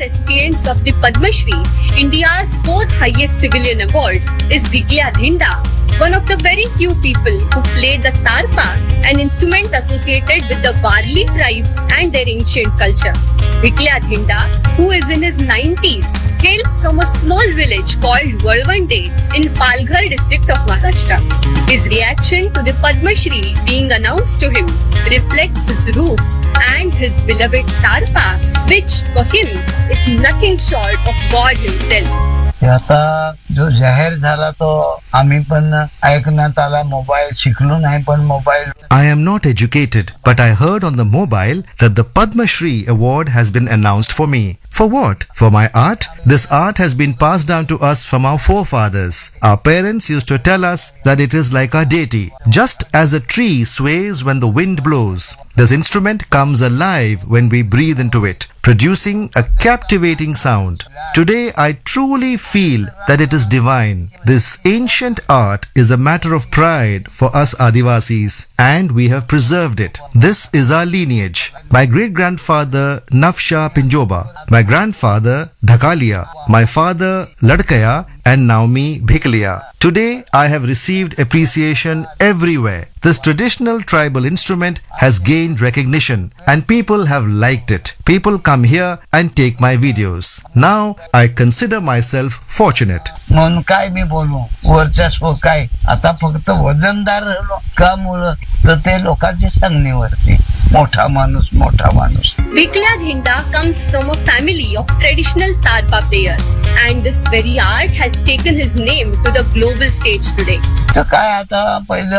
recipients of the Padma Shri, India's fourth highest civilian award, is Bhikya Dhinda, one of the very few people who play the tarpa, an instrument associated with the Varli tribe and their ancient culture. Bhikya Dhinda, who is in his 90s, hails from a small village called Walwande in Palghar district of Maharashtra. His reaction to the Padma Shri being announced to him reflects his roots and his beloved tarpa, which for him is nothing short of God himself. आता जो जाहीर झाला तो आम्ही पण ऐकण्यात आला mobile शिकलो नाही पण mobile I am not educated, but I heard on the mobile that the Padma Shri award has been announced for me. For what? For my art? This art has been passed down to us from our forefathers. Our parents used to tell us that it is like our deity. Just as a tree sways when the wind blows, this instrument comes alive when we breathe into it, producing a captivating sound. Today, I truly feel that it is divine. This ancient art is a matter of pride for us Adivasis, and we have preserved it. This is our lineage. My great-grandfather Nafsha Pinjoba, my grandfather Dhakalia, my father Ladkaya, and now me Bhikliya. Today, I have received appreciation everywhere. This traditional tribal instrument has gained recognition and people have liked it. People come here and take my videos. Now, I consider myself fortunate. म्हणून काय मी बोलू वर्चस्व काय आता फक्त वजनदार राहिलो का मुलं तर ते लोकांच्या सांगण्यावरती मोठा माणूस Bhikya Dhinda comes from a family of traditional tarpa players, and this very art has taken his name to the global stage today. तर काय आता पहिलं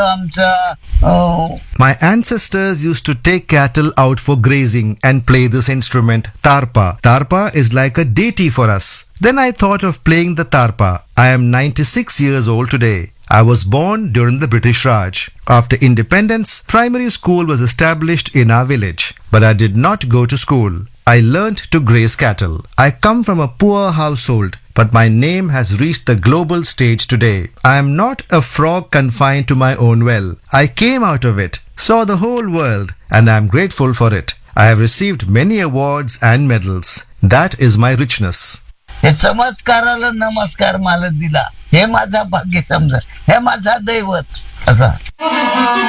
आमचं My ancestors used to take cattle out for grazing and play this instrument, tarpa. Tarpa is like a deity for us. Then I thought of playing the tarpa. I am 96 years old today. I was born during the British Raj. After independence, primary school was established in our village. But I did not go to school. I learnt to graze cattle. I come from a poor household, but my name has reached the global stage today. I am not a frog confined to my own well. I came out of it, saw the whole world, and I am grateful for it. I have received many awards and medals. That is my richness. हे चमत्काराला नमस्कार मला दिला हे माझा भाग्य समजा हे माझा दैवत असा